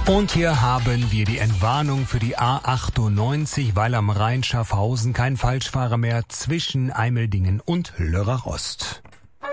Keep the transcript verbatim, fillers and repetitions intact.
Und hier haben wir die Entwarnung für die A achtundneunzig, weil am Rhein Schaffhausen kein Falschfahrer mehr zwischen Eimeldingen und Lörrach Ost.